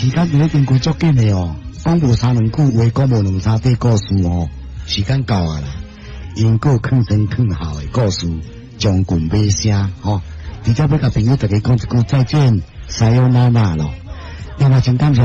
时间就已经过足紧的哦，讲无三两句话，讲无两三句故事哦，时间到啊啦。因果坑前坑后的故事，将近尾声吼。直接要甲朋友大家讲一句再见，撒由那拉咯。另外，真感谢。